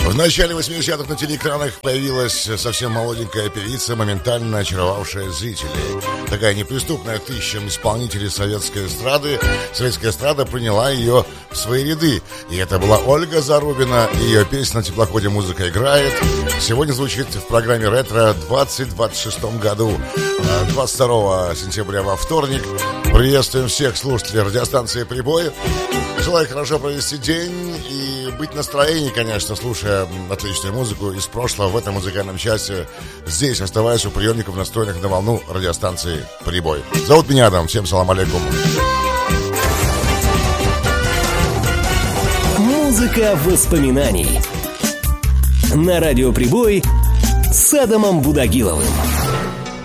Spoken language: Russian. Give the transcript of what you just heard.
В начале 80-х на телеэкранах появилась совсем молоденькая певица, моментально очаровавшая зрителей. Такая неприступная к тысячам исполнителей советской эстрады. Советская эстрада приняла ее в свои ряды. И это была Ольга Зарубина. Ее песня «На теплоходе музыка играет» сегодня звучит в программе «Ретро» в 2026 году, 22 сентября во вторник. Приветствуем всех слушателей радиостанции «Прибой». Желаю хорошо провести день и быть в настроении, конечно, слушая отличную музыку из прошлого в этом музыкальном часе. Здесь оставаясь у приемников, настроенных на волну радиостанции «Прибой». Зовут меня Адам. Всем салам алейкум. Музыка воспоминаний. На радио «Прибой» с Адамом Будагиловым.